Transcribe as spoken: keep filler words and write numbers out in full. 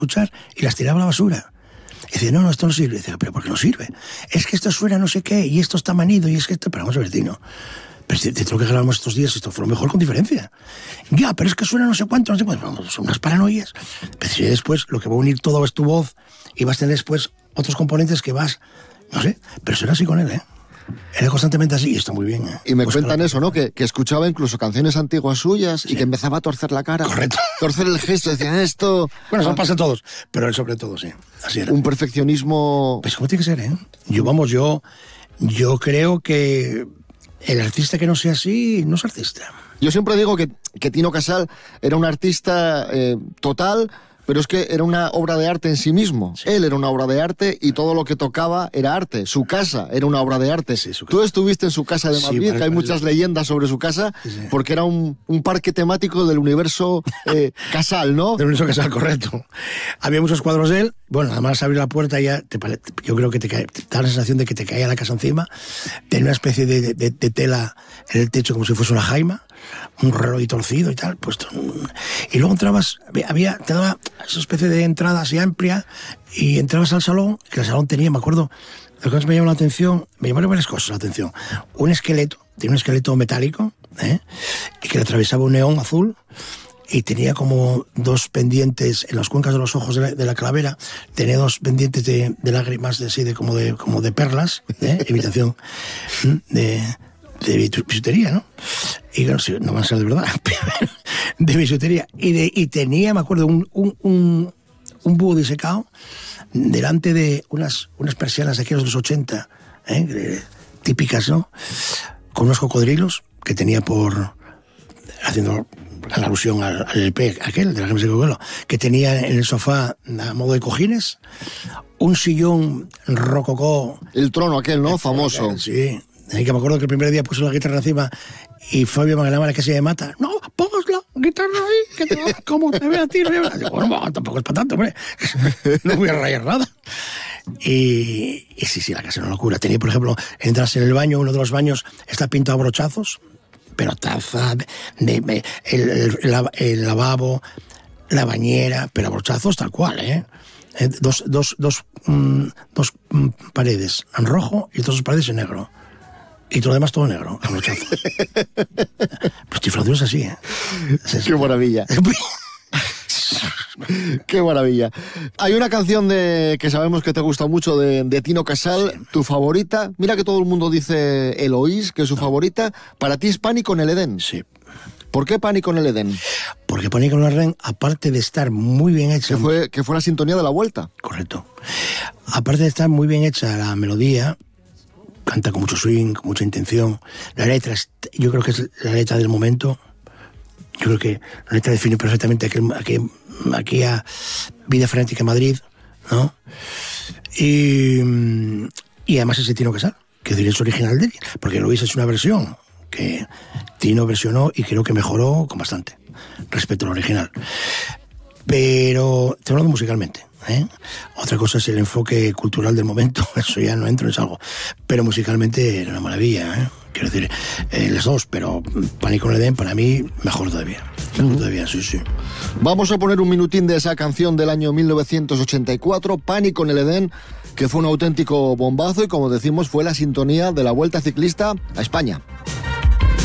escuchar y las tiraba a la basura. Y dice, no, no, esto no sirve. Y dice, pero ¿por qué no sirve? Es que esto suena no sé qué, y esto está manido, y es que esto... Pero vamos a ver, Tino, pero te, te tengo que grabamos estos días, esto fue lo mejor con diferencia. Ya, pero es que suena no sé cuánto, no sé cuánto. Vamos, son unas paranoias. Pero si después lo que va a unir todo es tu voz, y vas a tener después otros componentes que vas... No sé, pero será así con él, ¿eh? Era constantemente así y está muy bien. ¿eh? Y me pues cuentan claro. eso, ¿no? Que, que escuchaba incluso canciones antiguas suyas sí. y que empezaba a torcer la cara. Correcto. Torcer el gesto, decía esto... Bueno, eso pasa a todos, pero él sobre todo, sí. Así era. Un perfeccionismo... Pues como tiene que ser, ¿eh? Yo, vamos, yo, yo creo que el artista que no sea así, no es artista. Yo siempre digo que, que Tino Casal era un artista eh, total... Pero es que era una obra de arte en sí mismo. Sí. Él era una obra de arte y todo lo que tocaba era arte. Su casa era una obra de arte. Sí, Tú estuviste en su casa de Madrid, sí, que hay muchas leyendas sobre su casa, sí, sí. porque era un, un parque temático del universo eh, Casal, ¿no? Del universo Casal, correcto. Había muchos cuadros de él. Bueno, nada más abrir la puerta ya, te, yo creo que te, cae, te da la sensación de que te caía la casa encima. Tenía una especie de, de, de tela en el techo como si fuese una jaima. Un reloj torcido y tal, puesto. Y luego entrabas, había, te daba esa especie de entrada así amplia, y entrabas al salón, que el salón tenía, me acuerdo, lo que más me llamó la atención, me llamaron varias cosas la atención. Un esqueleto, tenía un esqueleto metálico, ¿eh? y que le atravesaba un neón azul, y tenía como dos pendientes en las cuencas de los ojos de la, de la calavera, tenía dos pendientes de, de lágrimas, de, así, de, como, de, como de perlas, ¿eh? imitación de... de bisutería, ¿no? Y no, no van a ser de verdad, de bisutería. Y, de, y tenía, me acuerdo, un, un, un, un búho disecado delante de unas, unas persianas de aquellos de los ochenta, ¿eh? típicas, ¿no? Con unos cocodrilos que tenía por, haciendo la alusión al, al L P aquel, de la Gemas de Cocodrilo, que tenía en el sofá a modo de cojines, un sillón rococó. El trono aquel, ¿no? Famoso. Aquel, sí. Y que me acuerdo que el primer día puso la guitarra encima y Fabio Magalámara que se me mata. No, pongas la guitarra ahí, que te va, como te ve a ti. Digo, bueno, tampoco es para tanto, hombre. No voy a rayar nada. Y, y sí, sí, la casa es una locura. Tenía, por ejemplo, entras en el baño, uno de los baños está pintado a brochazos, pero taza, de, de, el, el, el, el lavabo, la bañera, pero a brochazos tal cual, ¿eh? eh dos, dos, dos, mm, dos mm, paredes en rojo y dos paredes en negro. Y todo lo demás todo negro, a brochazo. Pues chifladura es así, ¿eh? Es así. Qué maravilla. Qué maravilla. Hay una canción de que sabemos que te gusta mucho de, de Tino Casal, sí. tu favorita. Mira que todo el mundo dice Eloís, que es su no. favorita. Para ti es Pánico en el Edén. Sí. ¿Por qué Pánico en el Edén? Porque Pánico en el Edén, aparte de estar muy bien hecha... Que fue, que fue la sintonía de la vuelta. Correcto. Aparte de estar muy bien hecha la melodía... Canta con mucho swing, con mucha intención. La letra, yo creo que es la letra del momento. Yo creo que la letra define perfectamente aquel, aquel, aquella vida frenética en Madrid, ¿no? Y, y además ese Tino Casal, que es el derecho original de él, porque Eloís es una versión que Tino versionó y creo que mejoró con bastante respecto al original. Pero te hablo musicalmente. ¿Eh? Otra cosa es el enfoque cultural del momento, eso ya no entro en algo, pero musicalmente era una maravilla, ¿eh? Quiero decir, eh, las dos, pero Pánico en el Edén para mí mejor todavía, mejor todavía, sí, sí. Vamos a poner un minutín de esa canción del año mil novecientos ochenta y cuatro, Pánico en el Edén, que fue un auténtico bombazo y como decimos fue la sintonía de la Vuelta Ciclista a España.